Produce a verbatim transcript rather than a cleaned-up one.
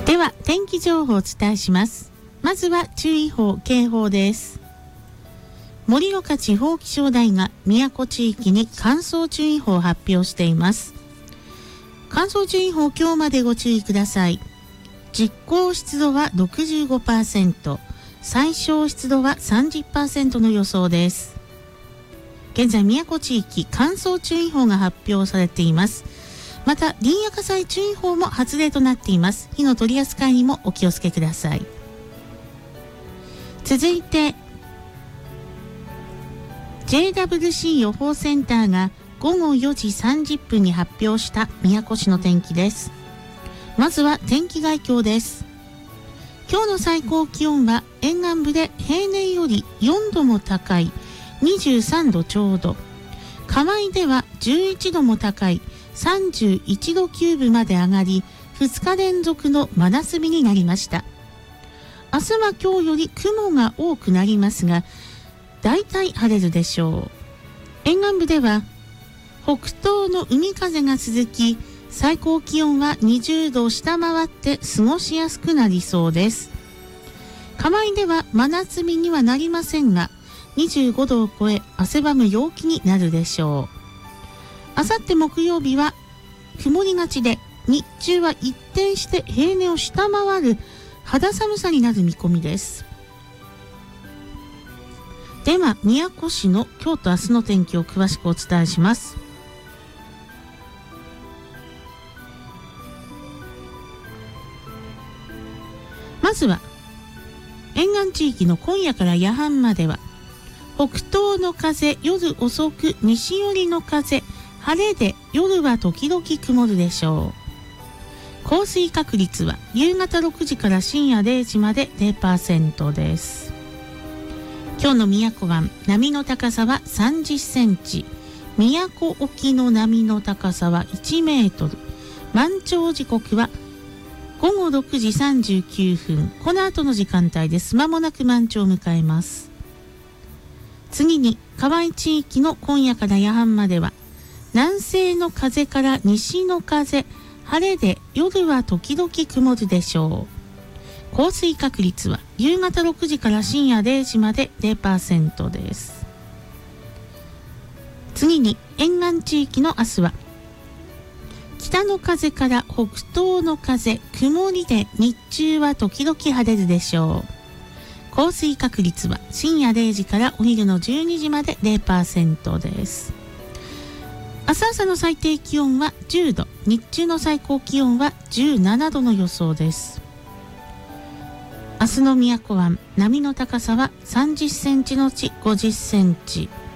では天気情報をお伝えします。まずは注意報・警報です。盛岡地方気象台が宮古地域に乾燥注意報を発表しています。乾燥注意報、今日までご注意ください。実効湿度は ろくじゅうごパーセント、最小湿度は さんじゅっパーセント の予想です。現在宮古地域乾燥注意報が発表されています。また林野火災注意報も発令となっています。火の取り扱いにもお気をつけください。続いて ジェイダブリューシー 予報センターがごごよじさんじゅっぷんに発表した宮古市の天気です。まずは天気概況です。今日の最高気温は沿岸部で平年よりよんども高いにじゅうさんどちょうど、河合ではじゅういちども高いさんじゅういちどきゅうぶまで上がり、ふつか連続の真夏日になりました。明日は今日より雲が多くなりますが、だいたい晴れるでしょう。沿岸部では北東の海風が続き、最高気温はにじゅうどを下回って過ごしやすくなりそうです。河合では真夏日にはなりませんが、にじゅうごどを超え汗ばむ陽気になるでしょう。あさって木曜日は曇りがちで、日中は一転して平年を下回る肌寒さになる見込みです。では宮古市の今日と明日の天気を詳しくお伝えします。まずは沿岸地域の今夜から夜半までは北東の風、夜遅く西寄りの風、晴れで夜は時々曇るでしょう。降水確率は夕方ろくじから深夜れいじまで ゼロパーセント です。今日の宮古湾、波の高さはさんじゅっセンチ、宮古沖の波の高さはいちメートル、満潮時刻はごごろくじさんじゅうきゅうふん、この後の時間帯です。間もなく満潮を迎えます。次に河合地域の今夜から夜半までは南西の風から西の風、晴れで夜は時々曇るでしょう。降水確率は夕方ろくじから深夜れいじまで ゼロパーセント です。次に沿岸地域の明日は北の風から北東の風、曇りで日中は時々晴れるでしょう。降水確率は深夜れいじからお昼のじゅうにじまで ゼロパーセント です。明日朝の最低気温はじゅうど、日中の最高気温はじゅうななどの予想です。明日の宮古湾、波の高さはさんじゅっセンチのちごじゅっセンチ。